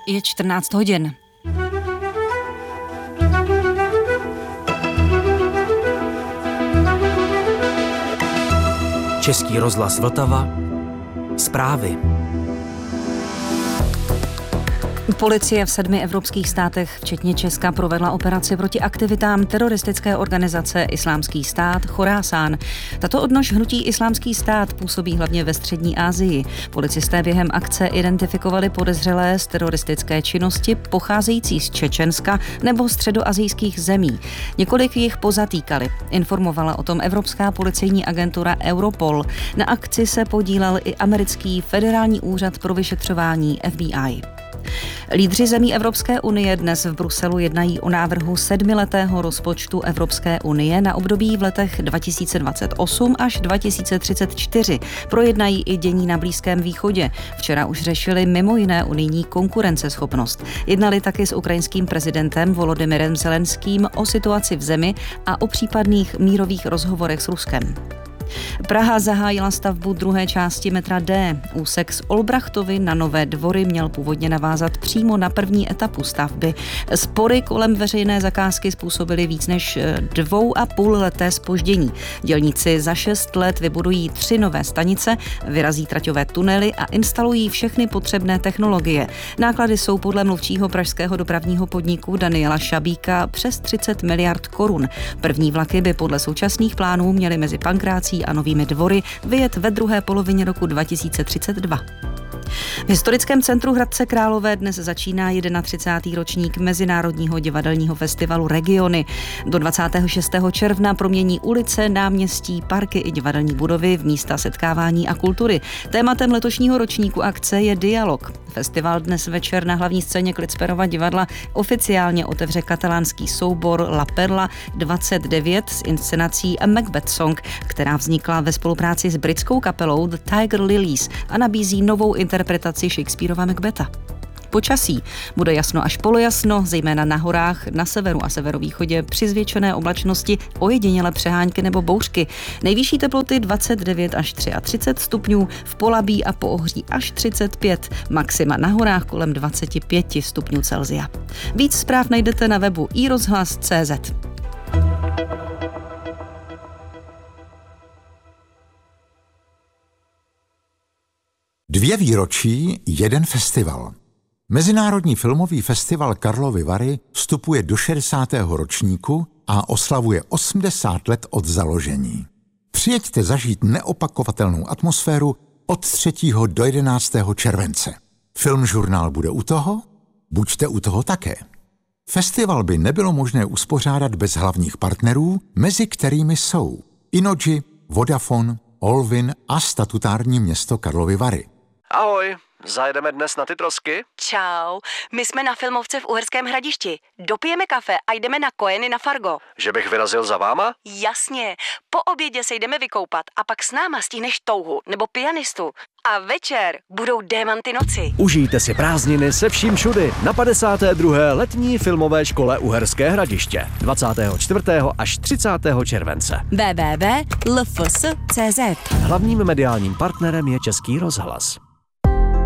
Je 14 hodin. Český rozhlas Vltava. Zprávy. Policie v 7 evropských státech, včetně Česka, provedla operaci proti aktivitám teroristické organizace Islámský stát Chorásán. Tato odnož hnutí Islámský stát působí hlavně ve střední Asii. Policisté během akce identifikovali podezřelé z teroristické činnosti pocházející z Čečenska nebo středoasijských zemí. Několik jich pozatýkali. Informovala o tom Evropská policejní agentura Europol. Na akci se podílel i americký federální úřad pro vyšetřování FBI. Lídři zemí Evropské unie dnes v Bruselu jednají o návrhu 7letého rozpočtu Evropské unie na období v letech 2028 až 2034. Projednají i dění na Blízkém východě. Včera už řešili mimo jiné unijní konkurenceschopnost. Jednali taky s ukrajinským prezidentem Volodymyrem Zelenským o situaci v zemi a o případných mírových rozhovorech s Ruskem. Praha zahájila stavbu druhé části metra D. Úsek z Olbrachtovy na Nové Dvory měl původně navázat přímo na první etapu stavby. Spory kolem veřejné zakázky způsobily víc než 2,5leté zpoždění. Dělníci za 6 let vybudují 3 nové stanice, vyrazí traťové tunely a instalují všechny potřebné technologie. Náklady jsou podle mluvčího pražského dopravního podniku Daniela Šabíka přes 30 miliard korun. První vlaky by podle současných plánů měly mezi Pankrácí a Novými Dvory vyjet ve druhé polovině roku 2032. V historickém centru Hradce Králové dnes začíná 31. ročník Mezinárodního divadelního festivalu Regiony. Do 26. června promění ulice, náměstí, parky i divadelní budovy v místa setkávání a kultury. Tématem letošního ročníku akce je dialog. Festival dnes večer na hlavní scéně Klitsperova divadla oficiálně otevře katalánský soubor La Perla 29 s inscenací A Macbeth Song, která vznikla ve spolupráci s britskou kapelou The Tiger Lilies a nabízí novou interpretaci Shakespearova Macbetha. Počasí bude jasno až polojasno, zejména na horách, na severu a severovýchodě při zvětšené oblačnosti ojedinělé přehánky nebo bouřky. Nejvyšší teploty 29 až 33 stupňů, v Polabí a Poohří až 35, maxima na horách kolem 25 stupňů Celsia. Víc zpráv najdete na webu iRozhlas.cz. Dvě výročí, jeden festival. Mezinárodní filmový festival Karlovy Vary vstupuje do 60. ročníku a oslavuje 80 let od založení. Přijeďte zažít neopakovatelnou atmosféru od 3. do 11. července. Filmžurnál bude u toho? Buďte u toho také. Festival by nebylo možné uspořádat bez hlavních partnerů, mezi kterými jsou Innogy, Vodafone, Olvin a statutární město Karlovy Vary. Ahoj, zajedeme dnes na ty trosky? Čau, my jsme na filmovce v Uherském Hradišti. Dopijeme kafe a jdeme na Kojeny na Fargo. Že bych vyrazil za váma? Jasně, po obědě se jdeme vykoupat a pak s náma stihneš touhu nebo pianistu. A večer budou Démanty noci. Užijte si prázdniny se vším všudy na 52. letní filmové škole Uherské Hradiště 24. až 30. července. www.lfs.cz. Hlavním mediálním partnerem je Český rozhlas.